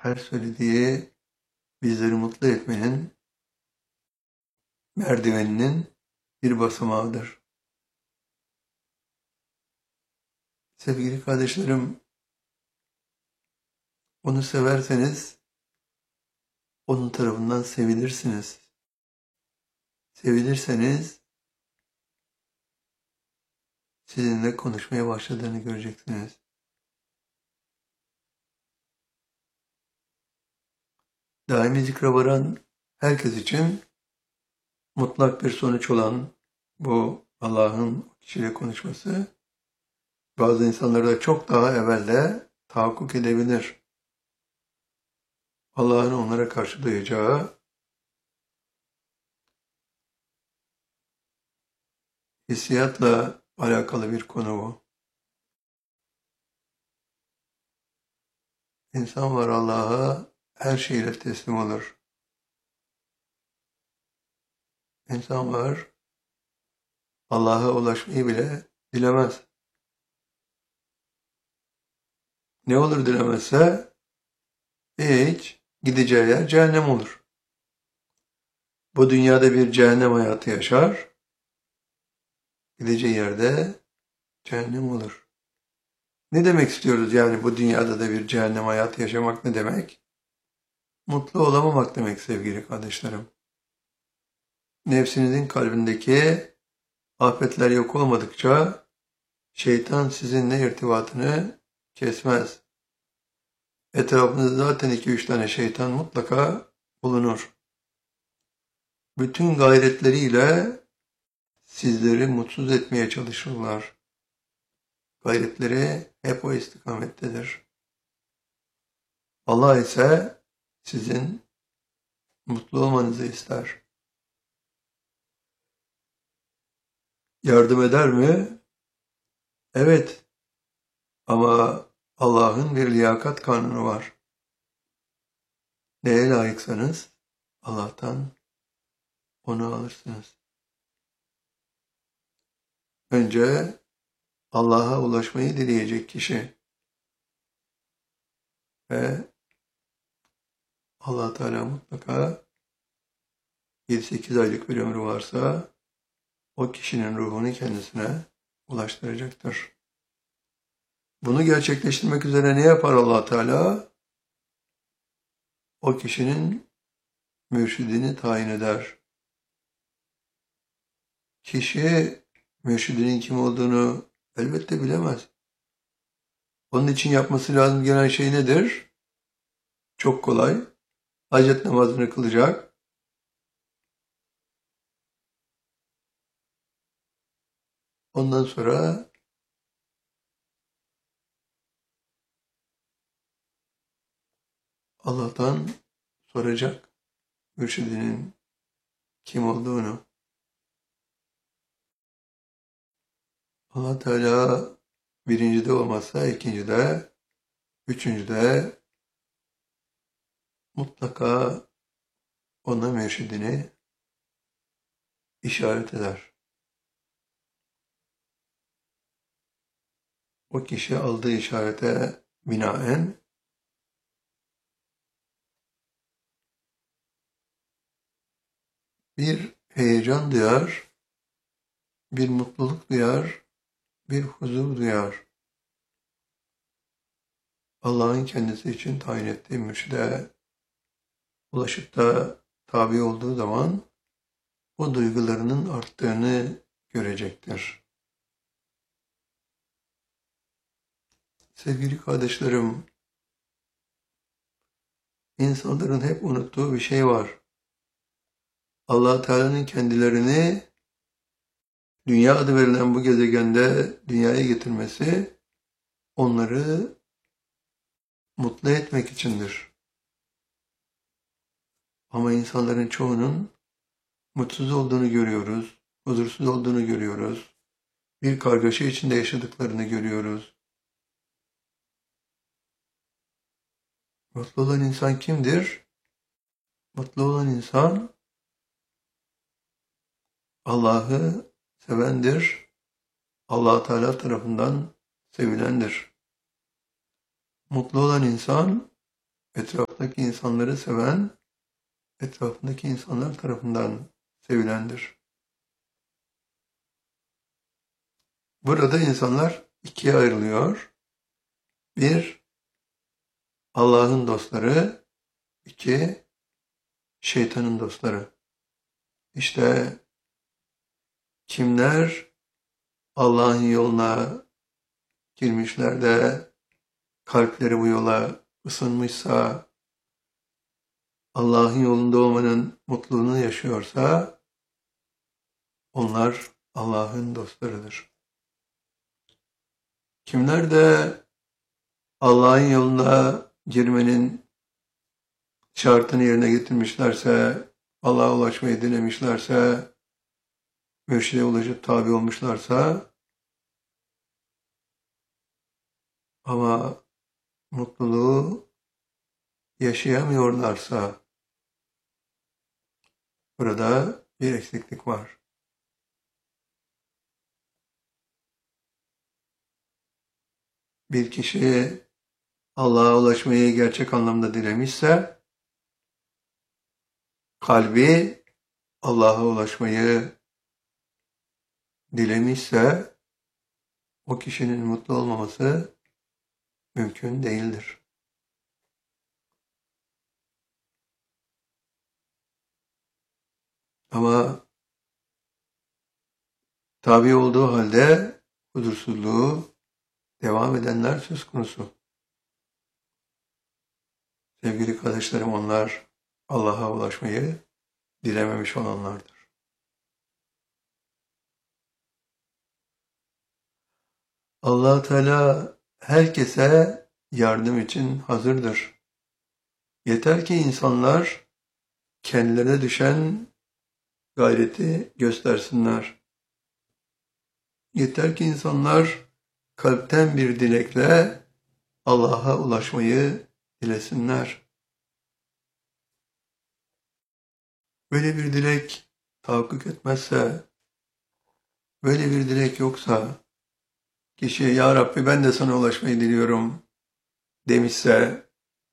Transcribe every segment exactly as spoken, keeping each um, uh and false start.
her söylediği bizleri mutlu etmenin merdiveninin bir basamağıdır. Sevgili kardeşlerim, onu severseniz onun tarafından sevilirsiniz. Sevilirseniz sizinle konuşmaya başladığını göreceksiniz. Daimi zikre varan herkes için mutlak bir sonuç olan bu Allah'ın kişiyle konuşması bazı insanları da çok daha evvelde tahakkuk edebilir. Allah'ın onlara karşı duyacağı hissiyatla alakalı bir konu bu. İnsan var Allah'a her şeyle teslim olur. İnsan var Allah'a ulaşmayı bile dilemez. Ne olur dilemezse hiç gideceği yer cehennem olur. Bu dünyada bir cehennem hayatı yaşar, gideceği yerde cehennem olur. Ne demek istiyoruz yani bu dünyada da bir cehennem hayatı yaşamak ne demek? Mutlu olamamak demek sevgili kardeşlerim. Nefsinizin kalbindeki afetler yok olmadıkça şeytan sizinle irtibatını kesmez. Etrafınızda zaten iki üç tane şeytan mutlaka bulunur. Bütün gayretleriyle sizleri mutsuz etmeye çalışırlar. Gayretleri hep o istikamettedir. Allah ise sizin mutlu olmanızı ister. Yardım eder mi? Evet. Ama Allah'ın bir liyakat kanunu var. Neye layıksanız Allah'tan onu alırsınız. Önce Allah'a ulaşmayı dileyecek kişi ve Allah Teala mutlaka yedi sekiz aylık bir ömrü varsa o kişinin ruhunu kendisine ulaştıracaktır. Bunu gerçekleştirmek üzere ne yapar Allah Teala? O kişinin mürşidini tayin eder. Kişi mürşidinin kim olduğunu elbette bilemez. Onun için yapması lazım gelen şey nedir? Çok kolay. Hacet namazını kılacak. Ondan sonra Allah'tan soracak mürşidinin kim olduğunu. Allah Teala birincide olmazsa ikincide, üçüncüde mutlaka ona mürşidini işaret eder. O kişi aldığı işarete binaen bir heyecan duyar, bir mutluluk duyar, bir huzur duyar. Allah'ın kendisi için tayin ettiği mürşide ulaşıp da tabi olduğu zaman o duygularının arttığını görecektir. Sevgili kardeşlerim, insanların hep unuttuğu bir şey var. Allah Teala'nın kendilerini dünya adı verilen bu gezegende dünyaya getirmesi onları mutlu etmek içindir. Ama insanların çoğunun mutsuz olduğunu görüyoruz, huzursuz olduğunu görüyoruz, bir kargaşa içinde yaşadıklarını görüyoruz. Mutlu olan insan kimdir? Mutlu olan insan Allah'ı sevendir, Allah Teala tarafından sevilendir. Mutlu olan insan etrafındaki insanları seven, etrafındaki insanlar tarafından sevilendir. Burada insanlar ikiye ayrılıyor. Bir, Allah'ın dostları. İki, şeytanın dostları. İşte kimler Allah'ın yoluna girmişler de kalpleri bu yola ısınmışsa, Allah'ın yolunda olmanın mutluluğunu yaşıyorsa, onlar Allah'ın dostlarıdır. Kimler de Allah'ın yoluna girmenin şartını yerine getirmişlerse, Allah'a ulaşmayı dilemişlerse, mürşide ulaşıp tabi olmuşlarsa, ama mutluluğu yaşayamıyorlarsa, burada bir eksiklik var. Bir kişi Allah'a ulaşmayı gerçek anlamda dilemişse, kalbi Allah'a ulaşmayı dilemişse, o kişinin mutlu olmaması mümkün değildir. Ama tabi olduğu halde huzursuzluğu devam edenler söz konusu. Sevgili kardeşlerim, onlar Allah'a ulaşmayı dilememiş olanlardır. Allah Teala herkese yardım için hazırdır. Yeter ki insanlar kendilerine düşen gayreti göstersinler. Yeter ki insanlar kalpten bir dilekle Allah'a ulaşmayı dilesinler. Böyle bir dilek tahakkuk etmezse, böyle bir dilek yoksa, kişi "Ya Rabbi, ben de sana ulaşmayı diliyorum" demişse,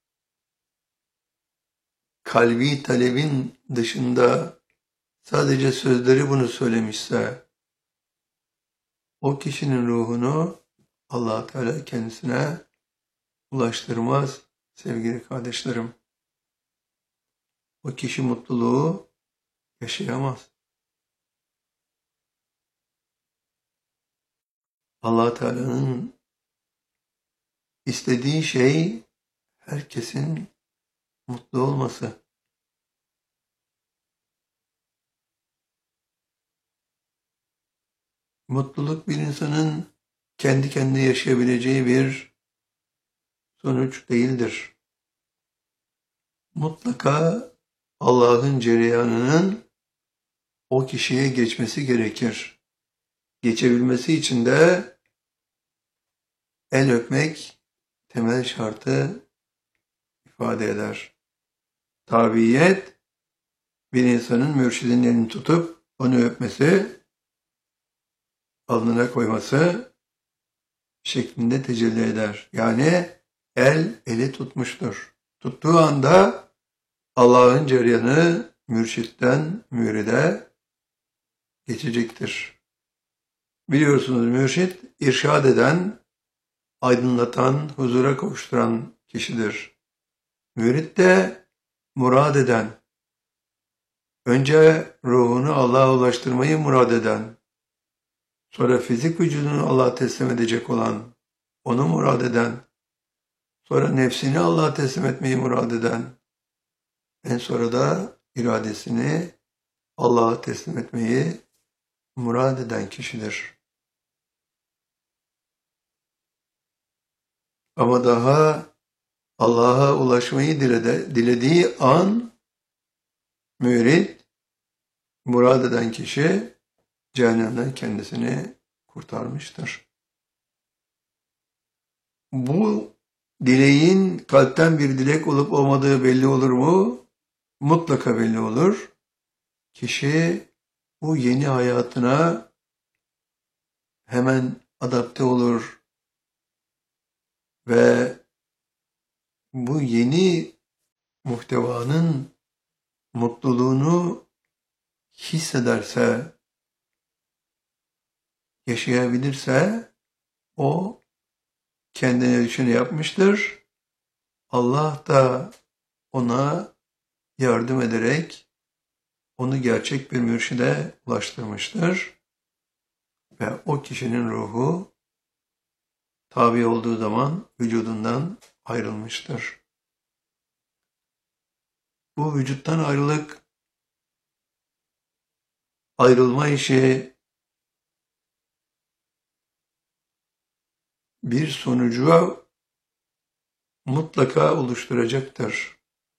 kalbi talebin dışında sadece sözleri bunu söylemişse, o kişinin ruhunu Allah Teala kendisine ulaştırmaz sevgili kardeşlerim. O kişi mutluluğu yaşayamaz. Allah Teala'nın istediği şey herkesin mutlu olması. Mutluluk bir insanın kendi kendine yaşayabileceği bir sonuç değildir. Mutlaka Allah'ın cereyanının o kişiye geçmesi gerekir. Geçebilmesi için de el öpmek temel şartı ifade eder. Tabiyet, bir insanın mürşidinin elini tutup onu öpmesi, alnına koyması şeklinde tecelli eder. Yani el eli tutmuştur. Tuttuğu anda Allah'ın cereyanı mürşitten müride geçecektir. Biliyorsunuz, mürşit irşad eden, aydınlatan, huzura kavuşturan kişidir. Mürit de murad eden, önce ruhunu Allah'a ulaştırmayı murad eden, sonra fizik vücudunu Allah'a teslim edecek olan, onu murad eden, sonra nefsini Allah'a teslim etmeyi murad eden, en sonra da iradesini Allah'a teslim etmeyi murad eden kişidir. Ama daha Allah'a ulaşmayı dilede, dilediği an mürit, murad eden kişi cehennemden kendisini kurtarmıştır. Bu dileğin kalpten bir dilek olup olmadığı belli olur mu? Mutlaka belli olur. Kişi bu yeni hayatına hemen adapte olur ve bu yeni muhtevanın mutluluğunu hissederse, yaşayabilirse o kendine düşeni yapmıştır. Allah da ona yardım ederek onu gerçek bir mürşide ulaştırmıştır. Ve o kişinin ruhu tabi olduğu zaman vücudundan ayrılmıştır. Bu vücuttan ayrılık, ayrılma işi bir sonucu mutlaka oluşturacaktır.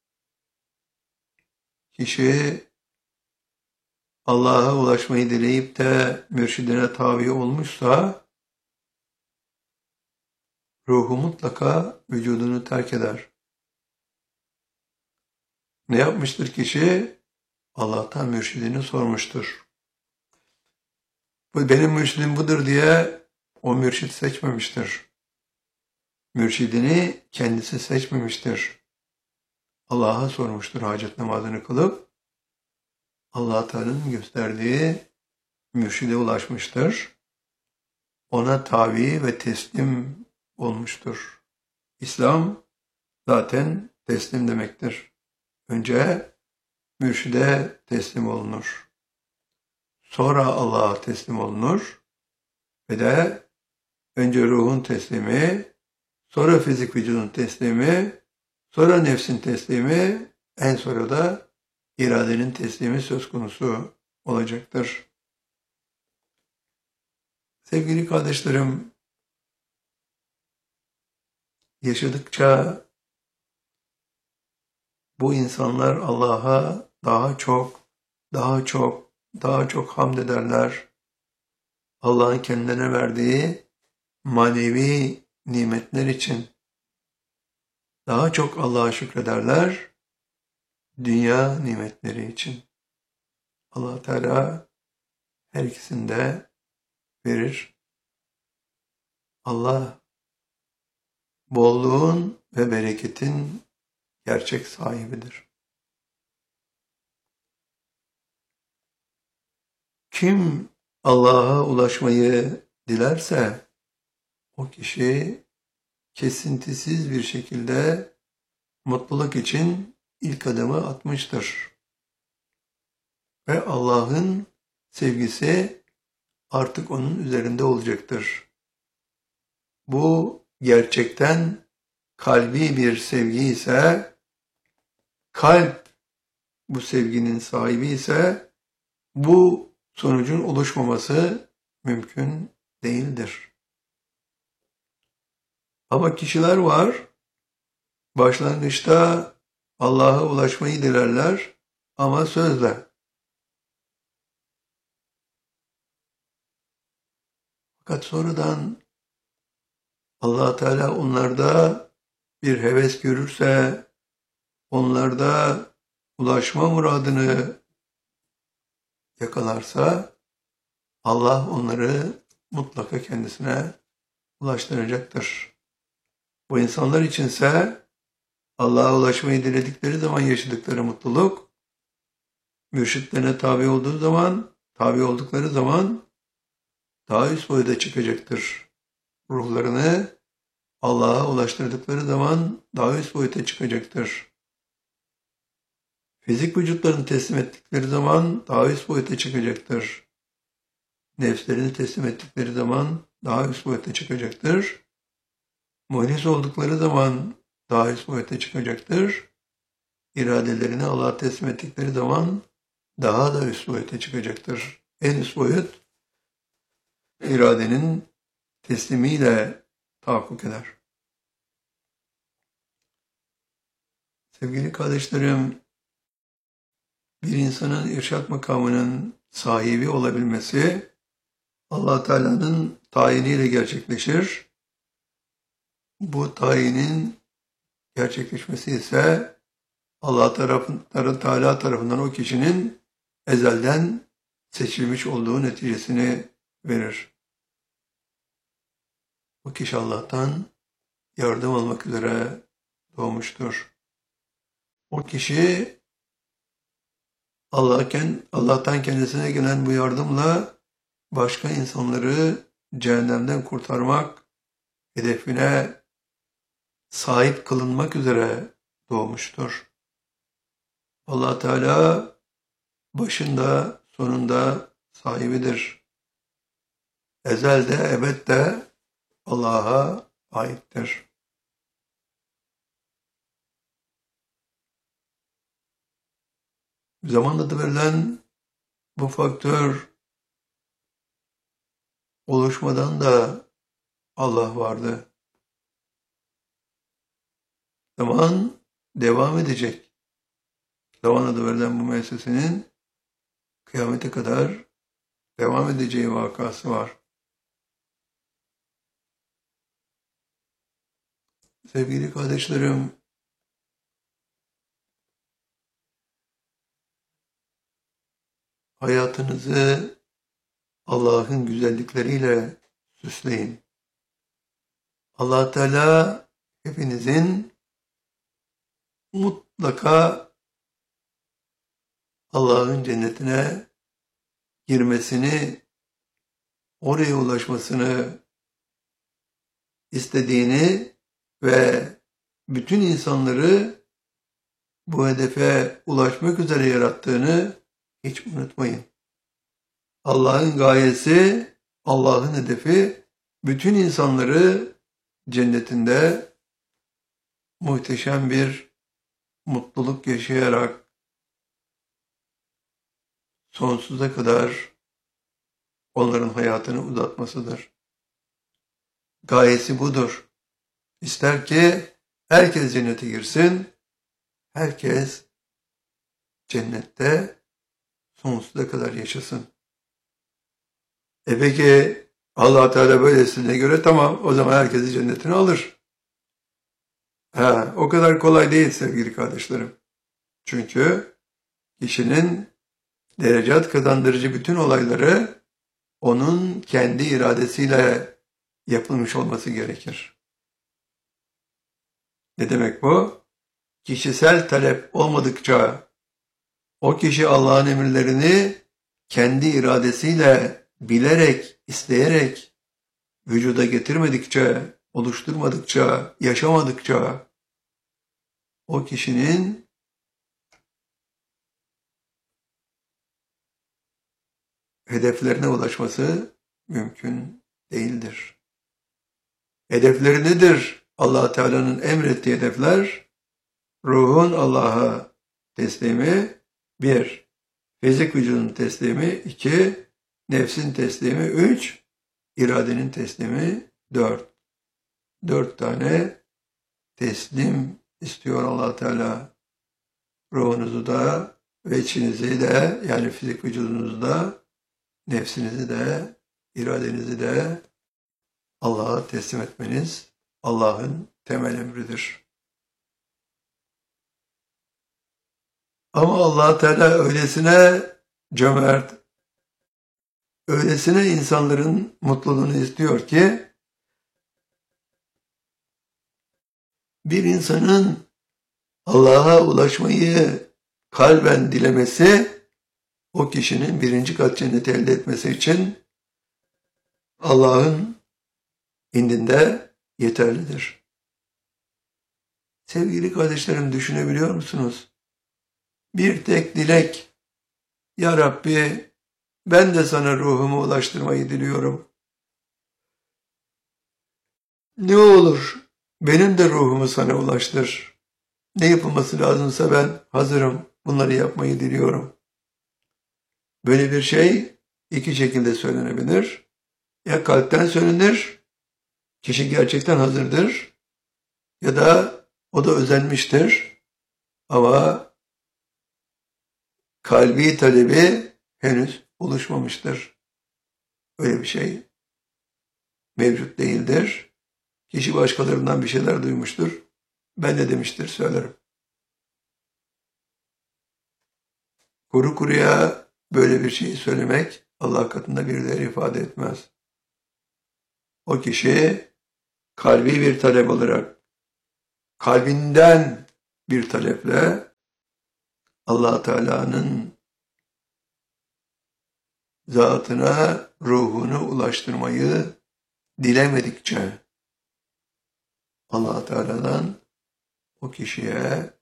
Kişi Allah'a ulaşmayı dileyip de mürşidine tabi olmuşsa ruhu mutlaka vücudunu terk eder. Ne yapmıştır kişi? Allah'tan mürşidini sormuştur. Bu benim mürşidim budur diye o mürşid seçmemiştir. Mürşidini kendisi seçmemiştir. Allah'a sormuştur hacet namazını kılıp, Allah Teala'nın gösterdiği mürşide ulaşmıştır. Ona tabi ve teslim olmuştur. İslam zaten teslim demektir. Önce mürşide teslim olunur. Sonra Allah'a teslim olunur. Ve de önce ruhun teslimi, sonra fizik vücudun teslimi, sonra nefsin teslimi, en sonra da iradenin teslimi söz konusu olacaktır. Sevgili kardeşlerim, yaşadıkça bu insanlar Allah'a daha çok, daha çok, daha çok hamd ederler. Allah'ın kendilerine verdiği manevi nimetler için daha çok Allah'a şükrederler, dünya nimetleri için. Allah Teala her ikisini de verir. Allah bolluğun ve bereketin gerçek sahibidir. Kim Allah'a ulaşmayı dilerse o kişi kesintisiz bir şekilde mutluluk için ilk adımı atmıştır. Ve Allah'ın sevgisi artık onun üzerinde olacaktır. Bu gerçekten kalbi bir sevgi ise, kalp bu sevginin sahibi ise bu sonucun oluşmaması mümkün değildir. Ama kişiler var, başlangıçta Allah'a ulaşmayı dilerler ama sözle. Fakat sonradan Allah Teala onlarda bir heves görürse, onlarda ulaşma muradını yakalarsa, Allah onları mutlaka kendisine ulaştıracaktır. Bu insanlar içinse Allah'a ulaşmayı diledikleri zaman yaşadıkları mutluluk, mürşitlerine tabi olduğu zaman, tabi oldukları zaman daha üst boyuta çıkacaktır. Ruhlarını Allah'a ulaştırdıkları zaman daha üst boyuta çıkacaktır. Fizik vücutlarını teslim ettikleri zaman daha üst boyuta çıkacaktır. Nefslerini teslim ettikleri zaman daha üst boyuta çıkacaktır. Muhlis oldukları zaman daha üst boyuta çıkacaktır. İradelerini Allah'a teslim ettikleri zaman daha da üst boyuta çıkacaktır. En üst boyut iradenin teslimiyle tahakkuk eder. Sevgili kardeşlerim, bir insanın irşad makamının sahibi olabilmesi Allah Teala'nın tayiniyle gerçekleşir. Bu tayinin gerçekleşmesi ise Allah tarafından, Teala tarafından o kişinin ezelden seçilmiş olduğu neticesini verir. Bu kişi Allah'tan yardım almak üzere doğmuştur. O kişi Allah'ken, Allah'tan kendisine gelen bu yardımla başka insanları cehennemden kurtarmak hedefine sahip kılınmak üzere doğmuştur. Allah Teala başında sonunda sahibidir. Ezelde ebedde Allah'a aittir. Zamanla da verilen bu faktör oluşmadan da Allah vardı. Zaman devam edecek. Zaman adı verilen bu müessesenin kıyamete kadar devam edeceği vakası var. Sevgili kardeşlerim, hayatınızı Allah'ın güzellikleriyle süsleyin. Allah Teala hepinizin mutlaka Allah'ın cennetine girmesini, oraya ulaşmasını istediğini ve bütün insanları bu hedefe ulaşmak üzere yarattığını hiç unutmayın. Allah'ın gayesi, Allah'ın hedefi bütün insanları cennetinde muhteşem bir mutluluk yaşayarak sonsuza kadar onların hayatını uzatmasıdır. Gayesi budur. İster ki herkes cennete girsin, herkes cennette sonsuza kadar yaşasın. E peki Allah Teala böylesine göre tamam, o zaman herkesi cennetine alır. Ha, o kadar kolay değil sevgili kardeşlerim. Çünkü kişinin derecat kazandırıcı bütün olayları onun kendi iradesiyle yapılmış olması gerekir. Ne demek bu? Kişisel talep olmadıkça, o kişi Allah'ın emirlerini kendi iradesiyle, bilerek, isteyerek vücuda getirmedikçe, oluşturmadıkça, yaşamadıkça o kişinin hedeflerine ulaşması mümkün değildir. Hedefleri nedir? Allah Teala'nın emrettiği hedefler, ruhun Allah'a teslimi, bir, fizik vücudun teslimi, iki, nefsin teslimi, üç, iradenin teslimi, dört. Dört tane teslim istiyor Allah Teala. Ruhunuzu da ve içinizi de, yani fizik vücudunuzu da, nefsinizi de, iradenizi de Allah'a teslim etmeniz Allah'ın temel emridir. Ama Allah Teala öylesine cömert, öylesine insanların mutluluğunu istiyor ki bir insanın Allah'a ulaşmayı kalben dilemesi o kişinin birinci kat cenneti elde etmesi için Allah'ın indinde yeterlidir. Sevgili kardeşlerim, düşünebiliyor musunuz? Bir tek dilek, Ya Rabbi ben de sana ruhumu ulaştırmayı diliyorum. Ne olur benim de ruhumu sana ulaştır. Ne yapılması lazımsa ben hazırım, bunları yapmayı diliyorum. Böyle bir şey iki şekilde söylenebilir. Ya kalpten söylenir, kişi gerçekten hazırdır, ya da o da özenmiştir ama kalbi talebi henüz oluşmamıştır. Öyle bir şey mevcut değildir. Kişi başkalarından bir şeyler duymuştur. Ben de demiştir, söylerim. Kuru kuruya böyle bir şeyi söylemek Allah katında bir değer ifade etmez. O kişi kalbi bir talep olarak, kalbinden bir taleple Allah Teala'nın zatına ruhunu ulaştırmayı dilemedikçe Allah Teala'dan o kişiye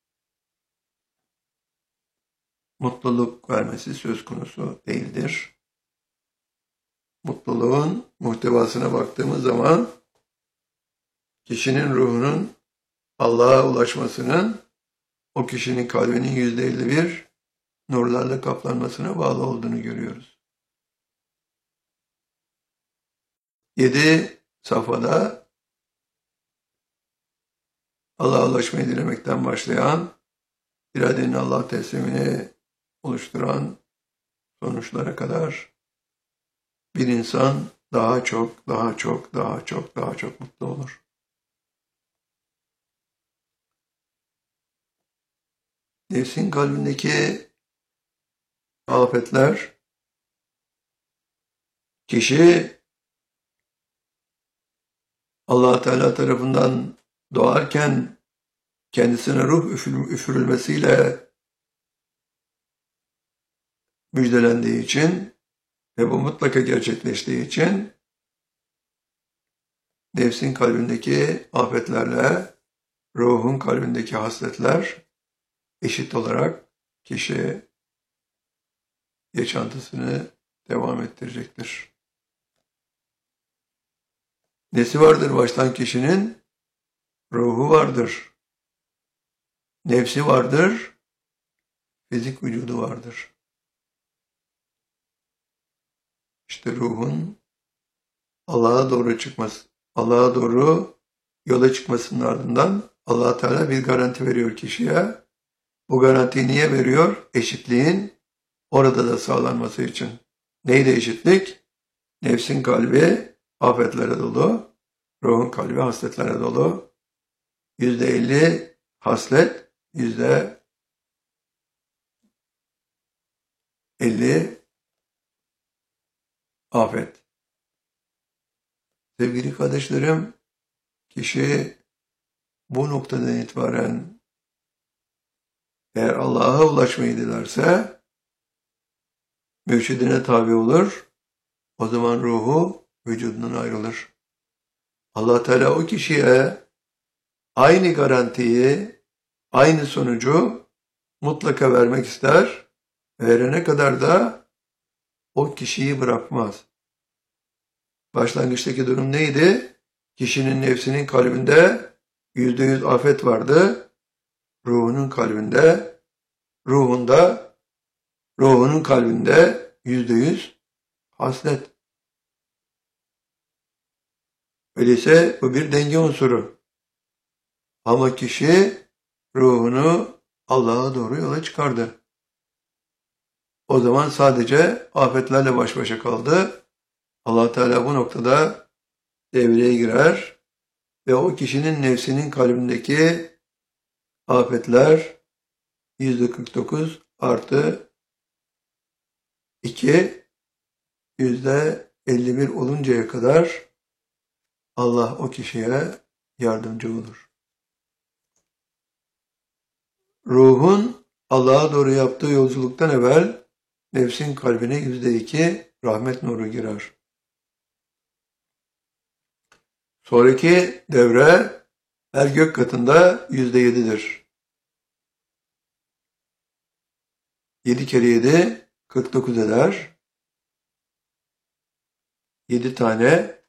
mutluluk vermesi söz konusu değildir. Mutluluğun muhtevasına baktığımız zaman kişinin ruhunun Allah'a ulaşmasının o kişinin kalbinin yüzde elli bir nurlarla kaplanmasına bağlı olduğunu görüyoruz. Yedi safhada Allah'a ulaşmayı dilemekten başlayan, iradenin Allah teslimini oluşturan sonuçlara kadar bir insan daha çok, daha çok, daha çok, daha çok mutlu olur. Nefsin kalbindeki afetler, kişi Allah Teala tarafından doğarken kendisine ruh üfürülmesiyle müjdelendiği için ve bu mutlaka gerçekleştiği için nefsin kalbindeki afetlerle ruhun kalbindeki hasletler eşit olarak kişi yaşantısını devam ettirecektir. Nesi vardır baştan kişinin? Ruhu vardır. Nefsi vardır. Fizik vücudu vardır. İşte ruhun Allah'a doğru çıkması, Allah'a doğru yola çıkmasının ardından Allah Teala bir garanti veriyor kişiye. Bu garantiyi niye veriyor? Eşitliğin orada da sağlanması için. Neydi eşitlik? Nefsin kalbi afetlere dolu, ruhun kalbi hasletlere dolu. Yüzde elli haslet, yüzde elli afet. Sevgili kardeşlerim, kişi bu noktadan itibaren eğer Allah'a ulaşmayı dilerse mürşidine tabi olur. O zaman ruhu vücudundan ayrılır. Allah Teala o kişiye aynı garantiyi, aynı sonucu mutlaka vermek ister. Verene kadar da o kişiyi bırakmaz. Başlangıçtaki durum neydi? Kişinin nefsinin kalbinde yüzde yüz afet vardı. Ruhunun kalbinde, ruhunda, ruhunun kalbinde yüzde yüz haslet. Öyleyse bu bir denge unsuru. Ama kişi ruhunu Allah'a doğru yola çıkardı. O zaman sadece afetlerle baş başa kaldı. Allah Teala bu noktada devreye girer ve o kişinin nefsinin kalbindeki afetler yüzde kırk dokuz artı iki yüzde elli bir oluncaya kadar Allah o kişiye yardımcı olur. Ruhun Allah'a doğru yaptığı yolculuktan evvel nefsin kalbine yüzde iki rahmet nuru girer. Sonraki devre her gök katında yüzde yedidir. Yedi kere yedi kırk dokuz eder. Yedi tane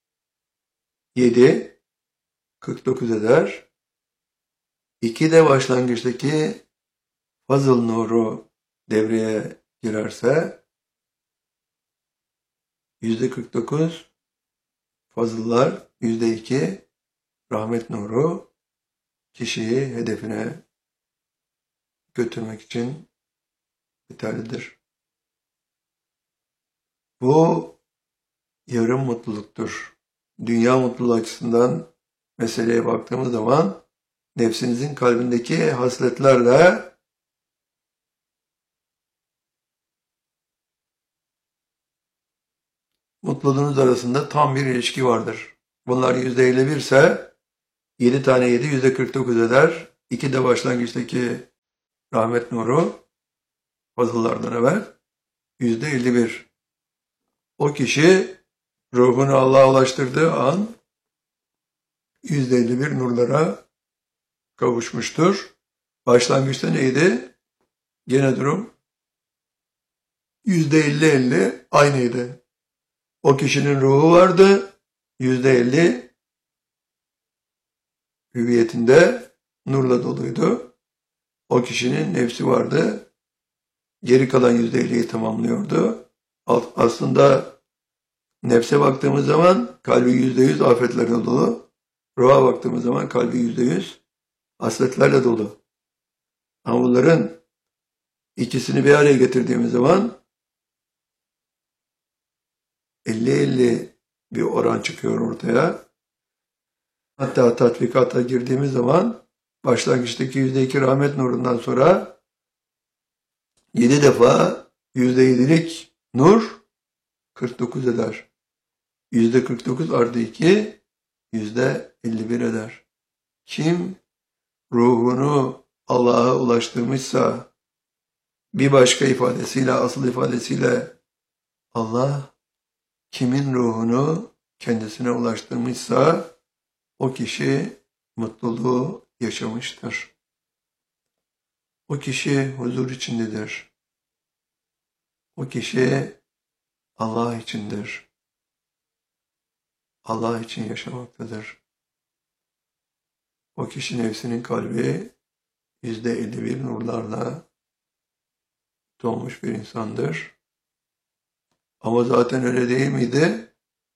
yedi kırk dokuz eder. İki de başlangıçtaki fazıl nuru devreye girerse yüzde kırk dokuz fazıllar, yüzde iki rahmet nuru kişiyi hedefine götürmek için yeterlidir. Bu yarım mutluluktur. Dünya mutluluğu açısından meseleye baktığımız zaman nefsinizin kalbindeki hasletlerle mutluluğunuz arasında tam bir ilişki vardır. Bunlar yüzde elli bir ise yedi tane yedi yüzde kırk dokuz eder. iki de başlangıçtaki rahmet nuru fazıllardan evvel yüzde elli bir. O kişi ruhunu Allah'a ulaştırdığı an yüzde elli bir nurlara kavuşmuştur. Başlangıçta neydi? Gene durum yüzde elli elli aynıydı. O kişinin ruhu vardı. yüzde elli hüviyetinde nurla doluydu. O kişinin nefsi vardı. Geri kalan yüzde elliyi tamamlıyordu. Aslında nefse baktığımız zaman kalbi yüzde yüz afetlerle dolu. Ruha baktığımız zaman kalbi yüzde yüz hasletlerle dolu. Ama bunların ikisini bir araya getirdiğimiz zaman elli elli bir oran çıkıyor ortaya. Hatta tatbikata girdiğimiz zaman başlangıçtaki yüzde iki rahmet nurundan sonra yedi defa yüzde yedilik nur kırk dokuz eder. yüzde kırk dokuz artı iki yüzde elli bir eder. Kim ruhunu Allah'a ulaştırmışsa, bir başka ifadesiyle, asıl ifadesiyle Allah kimin ruhunu kendisine ulaştırmışsa o kişi mutluluğu yaşamıştır. O kişi huzur içindedir. O kişi Allah içindir. Allah için yaşamaktadır. O kişi nefsinin kalbi yüzde elli bir nurlarla dolmuş bir insandır. Ama zaten öyle değil miydi?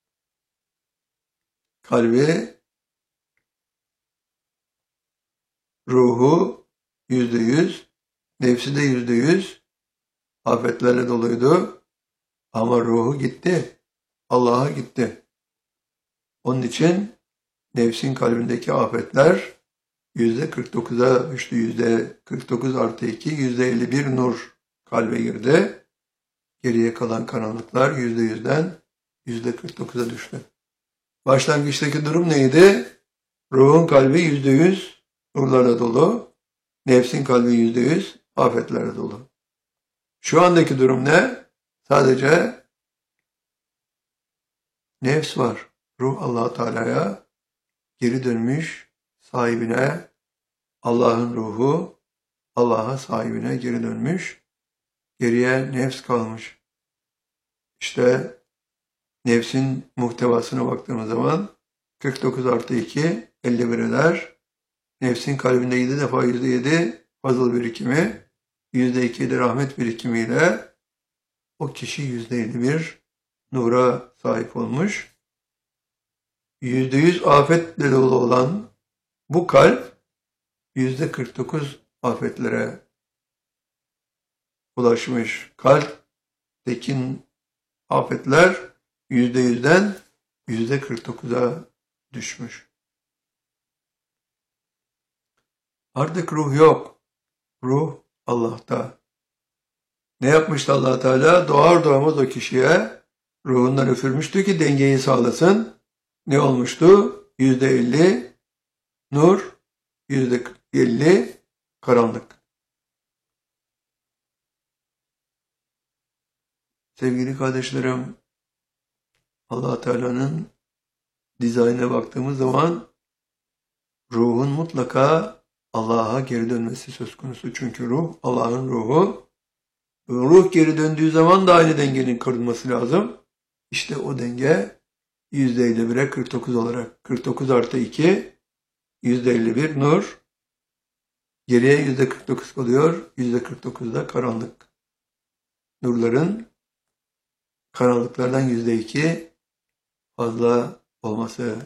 Kalbi, ruhu yüzde yüz, nefsi de yüzde yüz afetlerle doluydu. Ama ruhu gitti. Allah'a gitti. Onun için nefsin kalbindeki afetler yüzde kırk dokuza düştü. Yüzde kırk dokuz artı iki, yüzde elli bir nur kalbe girdi. Geriye kalan karanlıklar yüzde yüzden yüzde kırk dokuza düştü. Başlangıçtaki durum neydi? Ruhun kalbi yüzde yüz nurlarla dolu. Nefsin kalbi yüzde yüz afetlerle dolu. Şu andaki durum ne? Sadece nefs var. Ruh Allah Teala'ya geri dönmüş, sahibine, Allah'ın ruhu Allah'a sahibine geri dönmüş. Geriye nefs kalmış. İşte nefsin muhtevasına baktığımız zaman kırk dokuz artı iki elli bir eder. Nefsin kalbinde yedi defa yüzde yedi fazıl birikimi, yüzde iki de rahmet birikimiyle o kişi yüzde elli bir nura sahip olmuş. yüzde yüz afetle dolu olan bu kalp yüzde kırk dokuz afetlere ulaşmış. Kalpteki afetler yüzde yüzden yüzde kırk dokuza düşmüş. Artık ruh yok. Ruh Allah'ta. Ne yapmıştı Allah Teala? Doğar doğmaz o kişiye ruhundan üfürmüştü ki dengeyi sağlasın. Ne olmuştu? yüzde elli nur, yüzde elli karanlık. Sevgili kardeşlerim, Allah Teala'nın dizaynına baktığımız zaman ruhun mutlaka Allah'a geri dönmesi söz konusu. Çünkü ruh Allah'ın ruhu. Ruh geri döndüğü zaman da aynı dengenin kurulması lazım. İşte o denge yüzde elli bire kırk dokuz olarak kırk dokuz artı iki yüzde elli bir nur. Geriye yüzde kırk dokuz kalıyor. yüzde kırk dokuzda karanlık. Nurların karanlıklardan yüzde iki fazla olması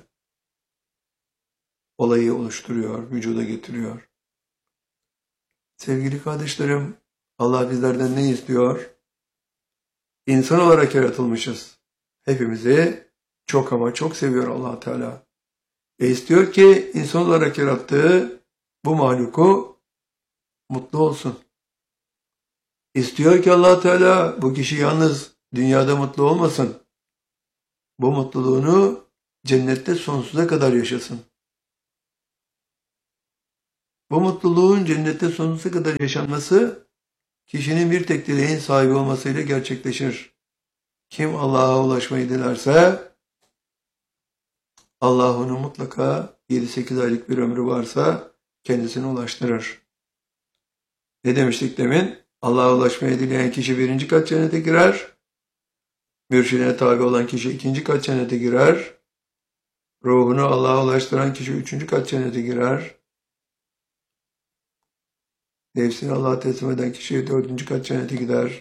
olayı oluşturuyor, vücuda getiriyor. Sevgili kardeşlerim, Allah bizlerden ne istiyor? İnsan olarak yaratılmışız. Hepimizi çok ama çok seviyor Allah Teala. Ve istiyor ki insan olarak yarattığı bu mahluku mutlu olsun. İstiyor ki Allah Teala bu kişi yalnız dünyada mutlu olmasın. Bu mutluluğunu cennette sonsuza kadar yaşasın. Bu mutluluğun cennette sonsuza kadar yaşanması, kişinin bir tek dileğin sahibi olmasıyla gerçekleşir. Kim Allah'a ulaşmayı dilerse, Allah onu mutlaka yedi sekiz aylık bir ömrü varsa kendisine ulaştırır. Ne demiştik demin? Allah'a ulaşmayı dileyen kişi birinci kat cennete girer. Mürşidine tabi olan kişi ikinci kat cennete girer. Ruhunu Allah'a ulaştıran kişi üçüncü kat cennete girer. Nefsini Allah'a teslim eden kişi dördüncü kat cennete gider.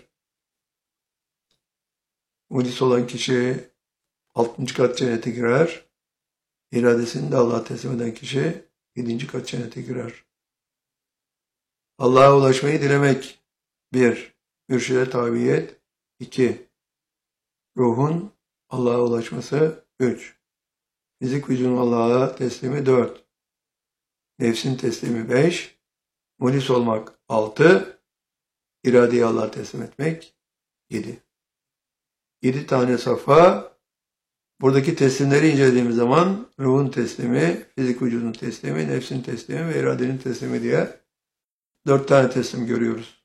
Mulis olan kişi altıncı kat cennete girer. İradesini de Allah'a teslim eden kişi yedinci kat cennete girer. Allah'a ulaşmayı dilemek. Bir, mürşide tabiyet. İki, ruhun Allah'a ulaşması. Üç, fizik vücudun Allah'a teslimi. Dört, nefsin teslimi. Beş, mulis olmak. Altı, iradeyi Allah'a teslim etmek. Yedi. Yedi tane safa. Buradaki teslimleri incelediğimiz zaman ruhun teslimi, fizik vücudun teslimi, nefsin teslimi ve iradenin teslimi diye dört tane teslim görüyoruz.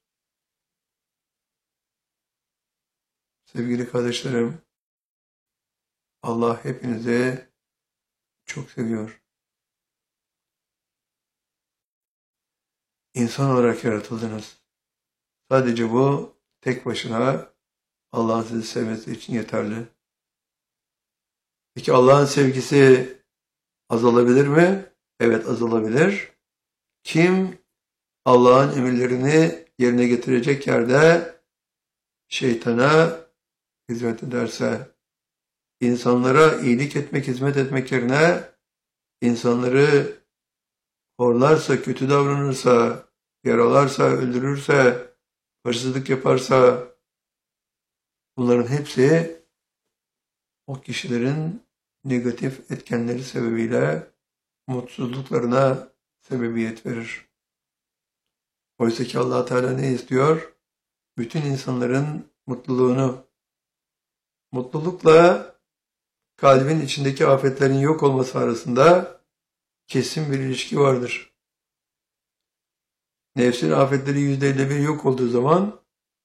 Sevgili kardeşlerim, Allah hepinizi çok seviyor. İnsan olarak yaratıldınız. Sadece bu tek başına Allah'ın sizi sevmesi için yeterli. Peki Allah'ın sevgisi azalabilir mi? Evet, azalabilir. Kim Allah'ın emirlerini yerine getirecek yerde şeytana hizmet ederse, insanlara iyilik etmek, hizmet etmek yerine insanları horlarsa, kötü davranırsa, yaralarsa, öldürürse, hırsızlık yaparsa, bunların hepsi o kişilerin negatif etkenleri sebebiyle mutsuzluklarına sebebiyet verir. Oysa ki Allah Teala ne istiyor? Bütün insanların mutluluğunu. Mutlulukla kalbin içindeki afetlerin yok olması arasında kesin bir ilişki vardır. Nefsin afetleri yüzde elli bir yok olduğu zaman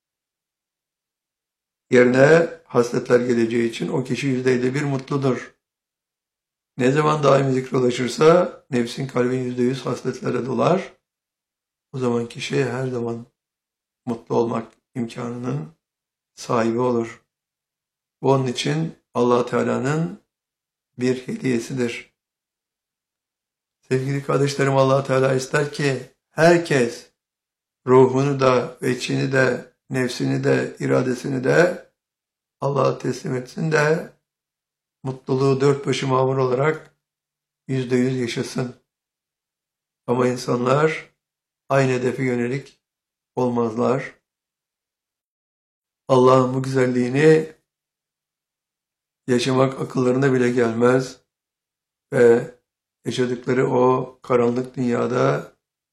yerine hasletler geleceği için o kişi yüzde elli bir mutludur. Ne zaman daimi zikre ulaşırsa nefsin kalbin yüzde yüz hasletlere dolar. O zaman kişi her zaman mutlu olmak imkanının sahibi olur. Bu onun için Allah Teala'nın bir hediyesidir. Sevgili kardeşlerim, Allah Teala ister ki herkes ruhunu da, içini de, nefsini de, iradesini de Allah'a teslim etsin de mutluluğu dört başı mamur olarak yüzde yüz yaşasın. Ama insanlar aynı hedefe yönelik olmazlar. Allah'ın bu güzelliğini yaşamak akıllarına bile gelmez ve yaşadıkları o karanlık dünyada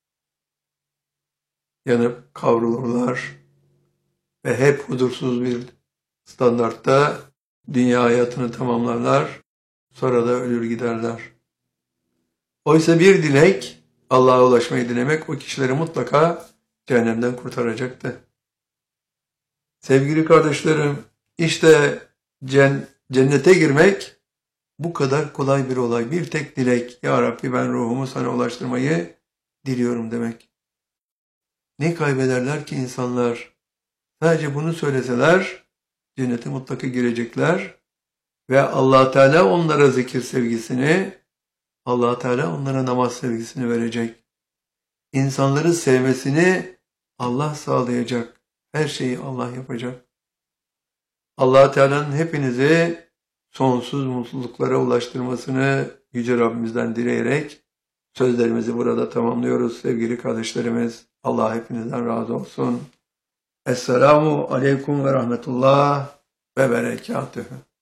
yanıp kavrulurlar ve hep huzursuz bir standartta dünya hayatını tamamlarlar, sonra da ölür giderler. Oysa bir dilek, Allah'a ulaşmayı dilemek o kişileri mutlaka cehennemden kurtaracaktı. Sevgili kardeşlerim, işte cennete girmek bu kadar kolay bir olay. Bir tek dilek, Ya Rabbi ben ruhumu sana ulaştırmayı diliyorum demek. Ne kaybederler ki insanlar? Sadece bunu söyleseler cennete mutlaka girecekler ve Allah Teala onlara zikir sevgisini, Allah Teala onlara namaz sevgisini verecek. İnsanları sevmesini Allah sağlayacak. Her şeyi Allah yapacak. Allah Teala'nın hepinizi sonsuz mutluluklara ulaştırmasını Yüce Rabbimizden dileyerek sözlerimizi burada tamamlıyoruz sevgili kardeşlerimiz. Allah hepinizden razı olsun. Esselamu aleyküm ve rahmetullah ve berekatühü.